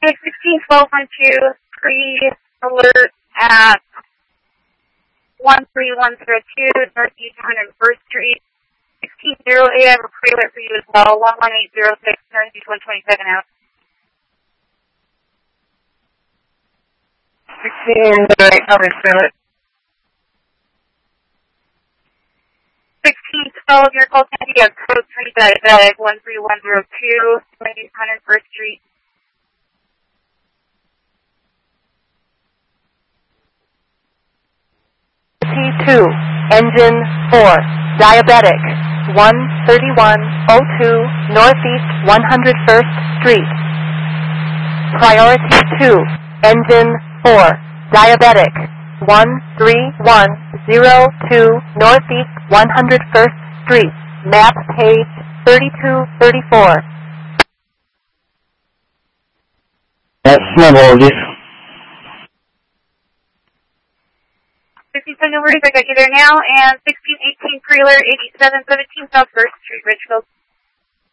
Take 161212, pre-alert at 13102 Northeast 101st Street. 1608, I have a pre-alert for you as well. 11806 Northeast 127 out. 1608, coverage pre-alert. 1612, your call can be a code 3 diabetic 13102 Northeast 101st Street. T2, engine 4, diabetic, 13102 Northeast 101st Street. Priority 2, engine 4, diabetic, 13102 Northeast 101st Street. Map page 3234. That's Snowball, 1610, no worries, I got you there now. And 1618, pre-alert 8717 South 1st Street, Richfield.